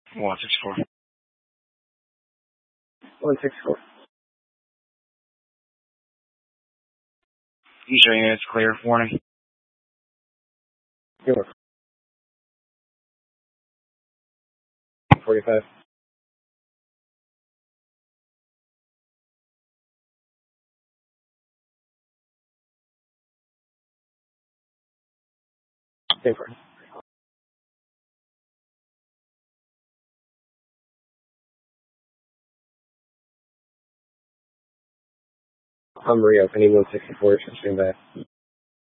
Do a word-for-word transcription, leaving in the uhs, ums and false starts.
one six four. one six four. Eastern units clear. Warning. York. forty-five. Denver. I'm reopening one sixty-four. Just back.